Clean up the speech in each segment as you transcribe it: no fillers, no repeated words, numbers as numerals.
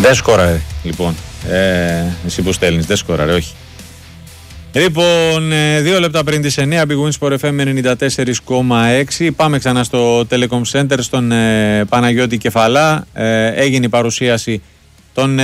Δεν σκόραρε, λοιπόν. Εσύ που στέλνεις, δεν σκόραρε, όχι. Λοιπόν, 2 λεπτά πριν τις 9, Big Win Sport FM 94,6. Πάμε ξανά στο Telecom Center, στον Παναγιώτη Κεφαλά. Έγινε η παρουσίαση των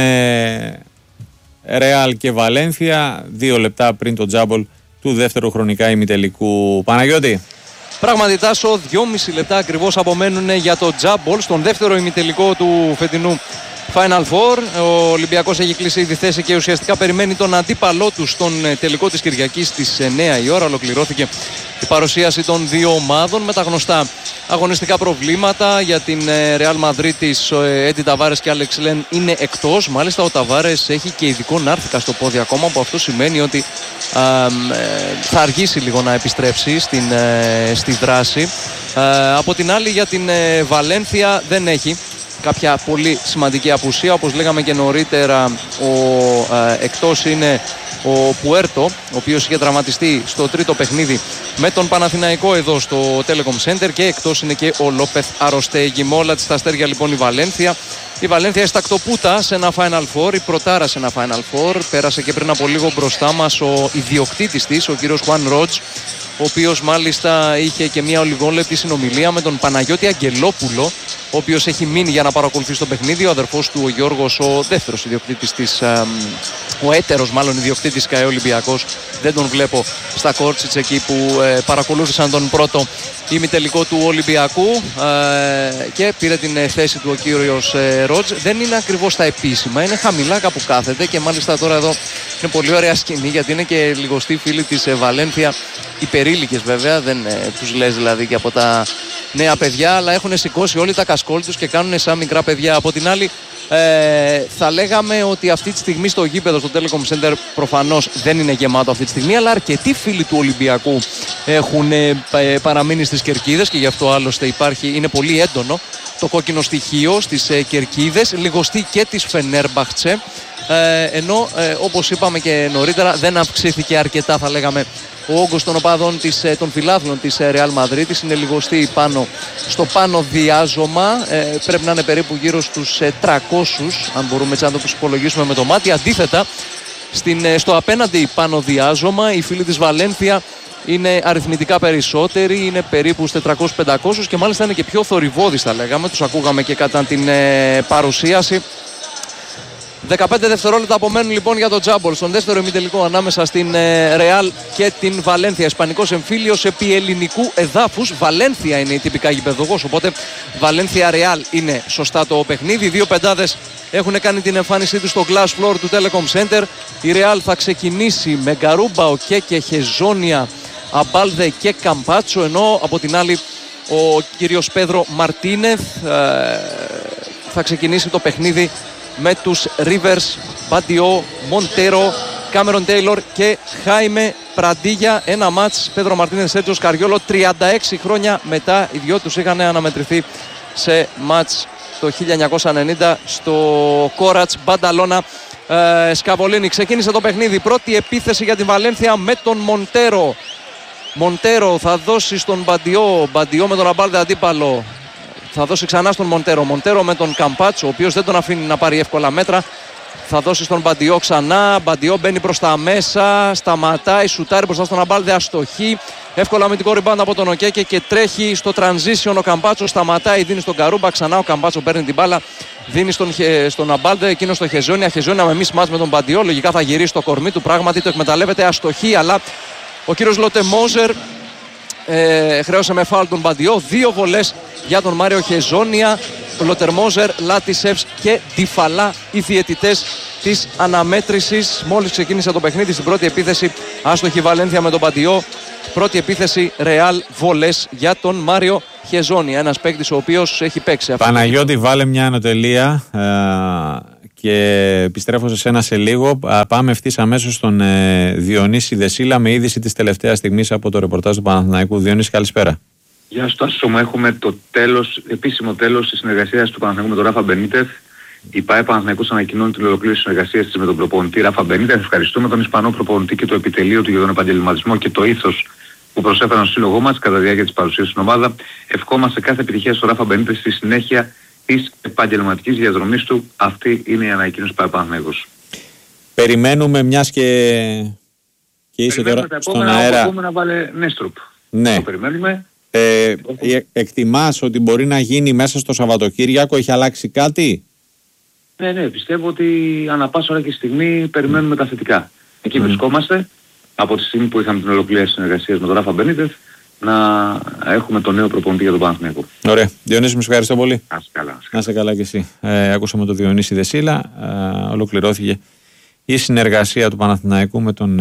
Real και Βαλένθια 2 λεπτά πριν το τζάμπολ του δεύτερου χρονικά ημιτελικού. Παναγιώτη. Πράγματι, Τάσο, 2,5 λεπτά ακριβώς απομένουν για το τζάμπολ στον δεύτερο ημιτελικό του φετινού Final Four. Ο Ολυμπιακός έχει κλείσει ήδη θέση και ουσιαστικά περιμένει τον αντίπαλό του στον τελικό της Κυριακής στις 9 η ώρα. Ολοκληρώθηκε η παρουσίαση των δύο ομάδων με τα γνωστά αγωνιστικά προβλήματα. Για την Real Madrid της Έντι Ταβάρες και Άλεξ Λεν είναι εκτός. Μάλιστα ο Ταβάρες έχει και ειδικό νάρθηκα στο πόδι ακόμα, που αυτό σημαίνει ότι θα αργήσει λίγο να επιστρέψει στη δράση. Από την άλλη, για την Βαλένθια δεν έχει κάποια πολύ σημαντική απουσία. Όπως λέγαμε και νωρίτερα, εκτός είναι ο Πουέρτο, ο οποίος είχε τραυματιστεί στο τρίτο παιχνίδι με τον Παναθηναϊκό εδώ στο Telecom Center, και εκτός είναι και ο Λόπεθ Αρωστέγι. Με όλα τα αστέρια λοιπόν η Βαλένθια. Η Βαλένθια εστακτοπούτα σε ένα Final Four, η πρωτάρα σε ένα Final Four. Πέρασε και πριν από λίγο μπροστά μας ο ιδιοκτήτης της, ο κύριος Χουάν Ρότζ, ο οποίος μάλιστα είχε και μια ολιγόλεπτη συνομιλία με τον Παναγιώτη Αγγελόπουλο, ο οποίος έχει μείνει για να παρακολουθήσει το παιχνίδι. Ο αδερφός του, ο Γιώργος, ο δεύτερος ιδιοκτήτης της, ο έτερος μάλλον ιδιοκτήτης ΚΑΕ Ολυμπιακός, δεν τον βλέπω στα κόρτσιτς εκεί που παρακολούθησαν τον πρώτο ημιτελικό του Ολυμπιακού, και πήρε την θέση του ο κύριος Ρότζ. Δεν είναι ακριβώς τα επίσημα, είναι χαμηλά κάπου κάθεται, και μάλιστα τώρα εδώ είναι πολύ ωραία σκηνή, γιατί είναι και λιγοστοί φίλοι της Βαλένθια, υπερήλικες βέβαια, δεν τους λες δηλαδή και από τα νέα παιδιά, αλλά έχουν σηκώσει όλοι τα κασκόλ τους και κάνουν σαν μικρά παιδιά. Από την άλλη, θα λέγαμε ότι αυτή τη στιγμή στο γήπεδο, στο Telecom Center, προφανώς δεν είναι γεμάτο αυτή τη στιγμή, αλλά αρκετοί φίλοι του Ολυμπιακού έχουν παραμείνει στις κερκίδες, και γι' αυτό άλλωστε είναι πολύ έντονο το κόκκινο στοιχείο στις κερκίδες, λιγοστή και της Φενέρμπαχτσε, ενώ όπως είπαμε και νωρίτερα δεν αυξήθηκε αρκετά, θα λέγαμε, ο όγκος των οπαδών των φιλάθλων της Real Madrid. Είναι λιγοστή στο πάνω διάζωμα, πρέπει να είναι περίπου γύρω στους 300, αν μπορούμε έτσι να το υπολογίσουμε με το μάτι. Αντίθετα, στο απέναντι πάνω διάζωμα οι φίλοι της Βαλένθια είναι αριθμητικά περισσότεροι, είναι περίπου 400-500, και μάλιστα είναι και πιο θορυβώδεις, θα λέγαμε. Τους ακούγαμε και κατά την παρουσίαση. 15 δευτερόλεπτα απομένουν λοιπόν για το τζάμπολ στον δεύτερο ημιτελικό ανάμεσα στην Real και την Βαλένθια. Ισπανικός εμφύλιος επί ελληνικού εδάφους. Βαλένθια είναι η τυπικά γηπεδογός, οπότε Βαλένθια Real είναι σωστά το παιχνίδι. Οι δύο πεντάδες έχουν κάνει την εμφάνισή τους στο glass floor του Telecom Center. Η Real θα ξεκινήσει με Γκαρούμπα, Οκέ και Χεζόνια, Αμπάλδε και Καμπάτσο, ενώ από την άλλη ο κύριος Πέδρο Μαρτίνεθ θα ξεκινήσει το παιχνίδι με τους Ρίβερς, Μπαντιό, Μοντέρο, Κάμερον Τέιλορ και Χάιμε Πραντίγια. Ένα μάτς Πέδρο Μαρτίνες, Σέρτζος Καριόλο, 36 χρόνια μετά. Οι δυο τους είχαν αναμετρηθεί σε μάτς το 1990 στο Κόρατς Μπανταλώνα Σκαβολίνη. Ξεκίνησε το παιχνίδι. Πρώτη επίθεση για την Βαλένθια με τον Μοντέρο. Μοντέρο θα δώσει στον Μπαντιό. Μπαντιό με τον Αμπάλδε αντίπαλο. Θα δώσει ξανά στον Μοντέρο. Μοντέρο με τον Καμπάτσο, ο οποίος δεν τον αφήνει να πάρει εύκολα μέτρα. Θα δώσει στον Μπαντιό ξανά. Μπαντιό μπαίνει προς τα μέσα. Σταματάει, σουτάρει μπροστά στον Αμπάλδε. Αστοχή. Εύκολα αμυντικό rebound από τον Οκέκε και τρέχει στο transition ο Καμπάτσο. Σταματάει, δίνει στον Καρούμπα. Ξανά ο Καμπάτσο παίρνει την μπάλα. Δίνει στον Αμπάλδε. Εκείνο στο Χεζόνια. Χεζόνια με μισμάτς με τον Μπαντιό. Λογικά θα γυρίσει το κορμί του. Πράγματι το εκμεταλλεύεται. Αστοχή, αλλά ο κύριος Λοτεμόζερ χρέωσε με φάουλ τον Μπαντιό. Δύο βολές για τον Μάριο Χεζόνια. Λοτερμόζερ, Λάτισεφς και Ντιφαλά οι διαιτητές της αναμέτρησης. Μόλις ξεκίνησε το παιχνίδι, στην πρώτη επίθεση άστοχη Βαλένθια με τον Μπαντιό. Πρώτη επίθεση Ρεάλ, βολές για τον Μάριο Χεζόνια. Ένας παίκτης ο οποίος έχει παίξει. Παναγιώτη, βάλε μια ανωτελεία και επιστρέφω σε σένα σε λίγο. Πάμε ευθύς αμέσως στον Διονύση Δεσίλα με είδηση της τελευταίας στιγμής από το ρεπορτάζ του Παναθηναϊκού. Διονύση, καλησπέρα. Γεια σου Τάσο, έχουμε το επίσημο τέλος της συνεργασίας του Παναθηναϊκού με τον Ράφα Μπενίτεθ. Η ΠΑΕ Παναθηναϊκός ανακοινώνει την ολοκλήρωση της συνεργασίας της με τον προπονητή Ράφα Μπενίτεθ. Ευχαριστούμε τον Ισπανό προπονητή και το επιτελείο του για τον επαγγελματισμό και το ήθος που προσέφεραν στο σύλλογό μας κατά τη διάρκεια της παρουσίας στην ομάδα. Ευχόμαστε κάθε επιτυχία στον Ράφα Μπενίτεθ στη συνέχεια της επαγγελματικής διαδρομής του. Αυτή είναι η ανακοίνωση που πάει Παναθηναϊκός. Περιμένουμε, μιας και είσαι τώρα στον αέρα. Περιμένουμε να βάλει Νέστροπ. Ναι. Το περιμένουμε. Εκτιμάς ότι μπορεί να γίνει μέσα στο Σαββατοκύριακο? Έχει αλλάξει κάτι? Ναι, πιστεύω ότι ανά πάσα ώρα και στιγμή περιμένουμε τα θετικά. Εκεί βρισκόμαστε. Από τη στιγμή που είχαμε την ολοκλήρωση συνεργασίας με τον Ράφα Μπενίτεθ, να έχουμε τον νέο προπονητή για τον Παναθηναϊκό. Ωραία. Διονύση, μου ευχαριστώ πολύ. Να είσαι καλά κι εσύ. Ακούσαμε τον Διονύση Δεσίλα. Ολοκληρώθηκε η συνεργασία του Παναθηναϊκού με τον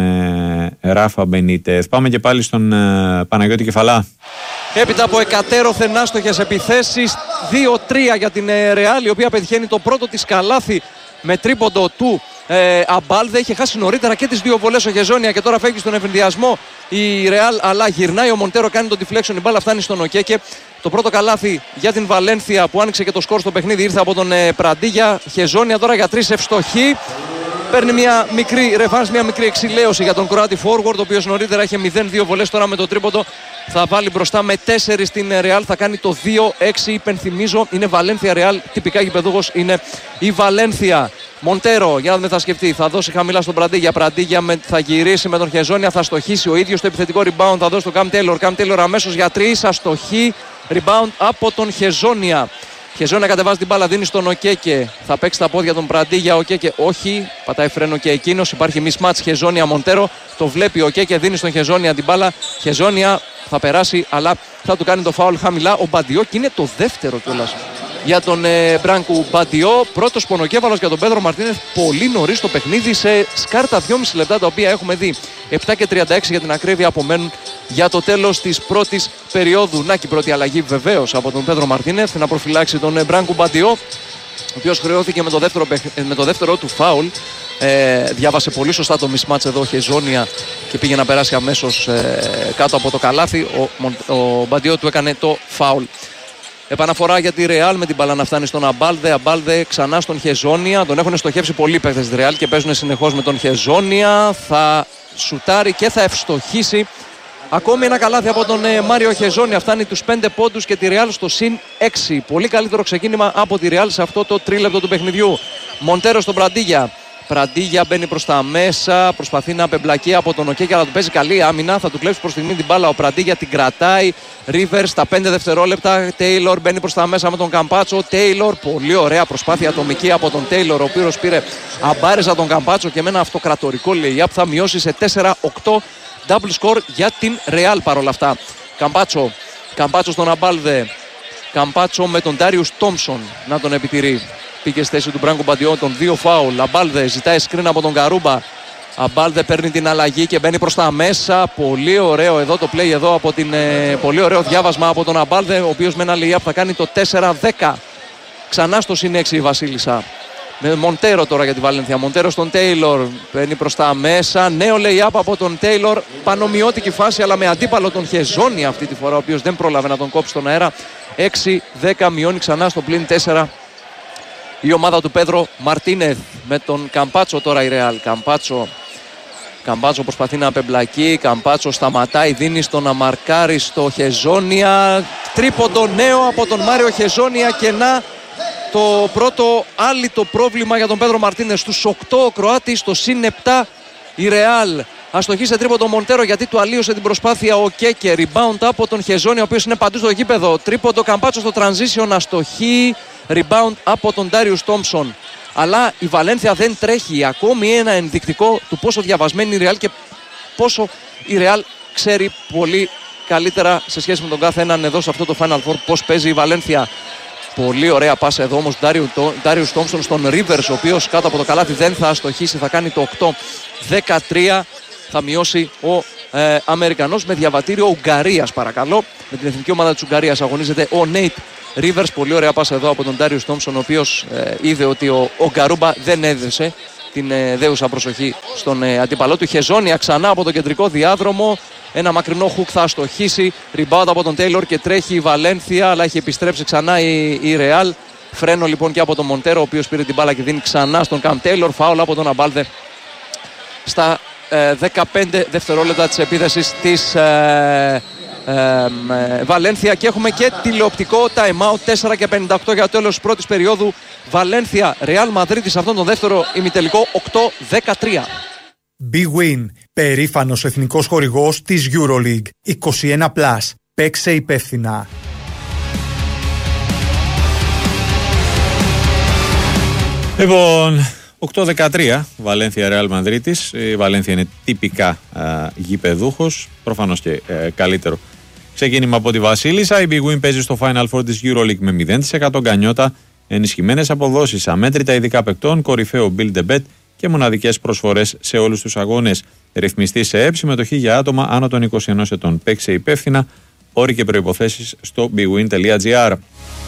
Ράφα Μπενίτεθ. Πάμε και πάλι στον Παναγιώτη Κεφαλά. Έπειτα από εκατέρωθεν άστοχες επιθέσεις, 2-3 για την Ρεάλ, η οποία πετυχαίνει το πρώτο της καλάθι με τρίποντο του Αμπάλδε. Είχε χάσει νωρίτερα και τις δύο βολές ο Χεζόνια και τώρα φεύγει στον εφηνδιασμό η Ρεάλ, αλλά γυρνάει ο Μοντέρο, κάνει τον deflection, η μπάλα φτάνει στον Οκέκε. Το πρώτο καλάθι για την Βαλένθια που άνοιξε και το σκορ στο παιχνίδι ήρθε από τον Πραντίγια. Χεζόνια τώρα για 3 ευστοχή. Παίρνει μια μικρή ρεφάνς, μια μικρή εξηλαίωση για τον Κροάτι forward, ο οποίος νωρίτερα είχε 0-2 βολές, τώρα με το τρίποντο θα βάλει μπροστά με 4 στην Ρεάλ, θα κάνει το 2-6. Υπενθυμίζω, είναι Βαλένθια Ρεάλ, τυπικά γηπεδούχος είναι η Βαλένθια. Μοντέρο, για να δούμε, θα σκεφτεί, θα δώσει χαμηλά στον Πραντίγια. Πραντίγια θα γυρίσει με τον Χεζόνια, θα στοχίσει ο ίδιος. Το επιθετικό rebound θα δώσει τον Καμ Τέιλορ. Καμ Τέιλορ αμέσως για 3, αστοχή. Rebound από τον Χεζόνια. Χεζόνια κατεβάζει την μπάλα, δίνει στον Οκέκε. Θα παίξει τα πόδια τον Πραντίγια. Οκέκε όχι, πατάει φρένο και εκείνος. Υπάρχει mismatch Χεζόνια Μοντέρο. Το βλέπει ο Οκέκε, δίνει στον Χεζόνια την μπάλα. Χεζόνια θα περάσει, αλλά θα του κάνει το φάουλ χαμηλά. Ο Μπαντιό, και είναι το δεύτερο κιόλας για τον Μπράνκου Μπαντιό. Πρώτος πονοκέφαλος για τον Πέδρο Μαρτίνεθ πολύ νωρίς το παιχνίδι, σε σκάρτα 2,5 λεπτά, τα οποία έχουμε δει. 7 και 36 για την ακρίβεια απομένουν για το τέλος της πρώτης περίοδου. Να και η πρώτη αλλαγή βεβαίως από τον Πέδρο Μαρτίνεθ να προφυλάξει τον Μπράνκου Μπαντιό, ο οποίος χρεώθηκε με το δεύτερο του φάουλ. Διάβασε πολύ σωστά το mismatch εδώ Χεζόνια και πήγε να περάσει αμέσως κάτω από το καλάθι. Ο Μπαντιό του έκανε το φάουλ. Επαναφορά για τη Ρεάλ με την μπάλα να φτάνει στον Αμπάλδε. Αμπάλδε ξανά στον Χεζόνια. Τον έχουν στοχεύσει πολλοί παίκτες της Ρεάλ και παίζουν συνεχώς με τον Χεζόνια. Θα σουτάρει και θα ευστοχίσει. Ακόμη ένα καλάθι από τον Μάριο Χεζόνια. Φτάνει τους 5 πόντους και τη Ρεάλ στο συν 6. Πολύ καλύτερο ξεκίνημα από τη Ρεάλ σε αυτό το τρίλεπτο του παιχνιδιού. Μοντέρο στον Πραντίγια. Πραντίγια μπαίνει προς τα μέσα, προσπαθεί να απεμπλακεί από τον Οκέκε, αλλά του παίζει καλή άμυνα. Θα του κλέψει προς στιγμή την μπάλα. Ο Πραντίγια την κρατάει. Ρίβερς στα 5 δευτερόλεπτα. Τέιλορ μπαίνει προς τα μέσα με τον Καμπάτσο. Τέιλορ, πολύ ωραία προσπάθεια ατομική από τον Τέιλορ, ο οποίος πήρε αμπάριζα τον Καμπάτσο και με ένα αυτοκρατορικό lay-up θα μειώσει σε 4-8. Double score για την Ρεάλ παρόλα αυτά. Καμπάτσο στον Αμπάλδε. Καμπάτσο με τον Ντάριους Τόμψον να τον επιτηρεί. Πήγε στη θέση του Μπράνκου Μπαντιό, των 2 φάουλ. Αμπάλδε ζητάει screen από τον Καρούμπα. Αμπάλδε παίρνει την αλλαγή και μπαίνει προς τα μέσα. Πολύ ωραίο εδώ το play εδώ από την. Πολύ ωραίο διάβασμα από τον Αμπάλδε, ο οποίος με ένα lay-up θα κάνει το 4-10. Ξανά στο συν 6 η Βασίλισσα. Με Μοντέρο τώρα για τη Βαλένθια. Μοντέρο στον Τέιλορ. Μπαίνει προς τα μέσα. Νέο lay-up από τον Τέιλορ. Πανομοιώτικη φάση, αλλά με αντίπαλο τον Χεζόνια αυτή τη φορά, ο οποίος δεν πρόλαβε να τον κόψει στον αέρα. 6-10 μειώνει ξανά στο πλήν 4. Η ομάδα του Πέδρο Μαρτίνεθ με τον Καμπάτσο τώρα η Ρεάλ. Καμπάτσο προσπαθεί να απεμπλακεί. Καμπάτσο σταματάει, δίνει στο να μαρκάρει στο Χεζόνια. Τρίποντο νέο από τον Μάριο Χεζόνια και να το πρώτο άλυτο πρόβλημα για τον Πέδρο Μαρτίνεθ. Στους 8 ο Κροάτης, στο συν 7 η Ρεάλ. Αστοχή σε τρίποντο Μοντέρο γιατί του αλλίωσε την προσπάθεια ο Κέκε. Rebound από τον Χεζόνια, ο οποίος είναι παντού στο γήπεδο. Τρίποντο Καμπάτσο στο transition, αστοχή. Rebound από τον Ντάριους Τόμψον. Αλλά η Βαλένθια δεν τρέχει. Ακόμη ένα ενδεικτικό του πόσο διαβασμένη η Ρεάλ και πόσο η Ρεάλ ξέρει πολύ καλύτερα σε σχέση με τον κάθε έναν εδώ σε αυτό το Final Four πώς παίζει η Βαλένθια. Πολύ ωραία πάσα εδώ όμως Ντάριους Τόμψον στον Ρίβερς, ο οποίος κάτω από το καλάθι δεν θα αστοχίσει. Θα κάνει το 8-13. Θα μειώσει ο Αμερικανός με διαβατήριο Ουγγαρίας, παρακαλώ. Με την εθνική ομάδα της Ουγγαρίας αγωνίζεται ο Νέιτ Ρίβερς. Πολύ ωραία πάσα εδώ από τον Ντάριους Τόμψον, ο οποίος είδε ότι ο Γκαρούμπα δεν έδεσε την δέουσα προσοχή στον αντίπαλό του. Χεζόνια ξανά από το κεντρικό διάδρομο. Ένα μακρινό χουκ θα αστοχίσει. Rebound από τον Τέιλορ και τρέχει η Βαλένθια, αλλά έχει επιστρέψει ξανά η Ρεάλ. Φρένο λοιπόν και από τον Μοντέρο, ο οποίος πήρε την μπάλα και δίνει ξανά στον Καμ Τέιλορ. Φάουλ από τον Αμπάλδε στα 15 δευτερόλεπτα της επίθεσης της Βαλένθια και έχουμε και τηλεοπτικό time out 4 και 58 για το τέλος της πρώτης περίοδου. Βαλένθια Ρεάλ Μαδρίτης σε αυτόν τον δεύτερο ημιτελικό 8-13. Big Win, περήφανος εθνικός χορηγός της EuroLeague. 21+. Παίξε υπεύθυνα. Λοιπόν, 8-13, Βαλένθια Ρεάλ Μαδρίτης. Η Βαλένθια είναι τυπικά γηπεδούχος, προφανώς και καλύτερο ξεκίνημα από τη Βασίλισσα. Η Big Win παίζει στο Final Four της EuroLeague με 0% γκανιότα, ενισχυμένες αποδόσεις, αμέτρητα ειδικά παικτών, κορυφαίο build a bet και μοναδικές προσφορές σε όλους τους αγώνες. Ρυθμιστή σε ΕΠ, συμμετοχή για άτομα άνω των 21 ετών. Παίξε υπεύθυνα, όροι και προϋποθέσεις στο bigwin.gr.